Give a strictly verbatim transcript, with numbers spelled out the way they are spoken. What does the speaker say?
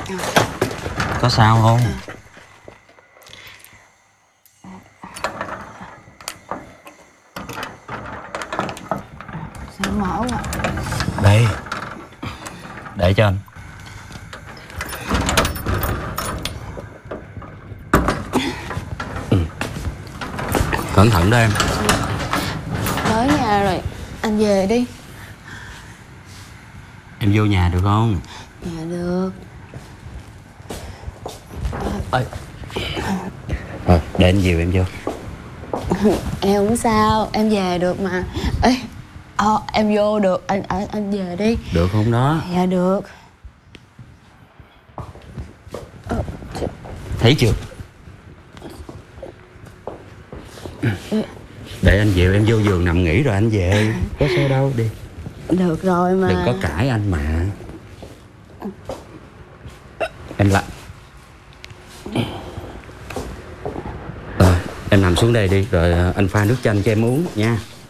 Có sao không? Sao mở quá. Đây, để cho anh. Ừ. Cẩn thận đó em. Tới nhà rồi, anh về đi. Em vô nhà được không? Dạ được. Ê. Rồi, để anh dìu em vô. Em không sao, em về được mà. Ê, ờ, em vô được, anh anh anh về đi. Được không đó? Dạ được. Ờ, Thấy chưa? Để anh dìu em vô giường nằm nghỉ rồi anh về. Có sao đâu, đi. Được rồi mà. Đừng có cãi anh mà. Em lại. Rồi, em nằm xuống đây đi. Rồi anh pha nước chanh cho em uống nha.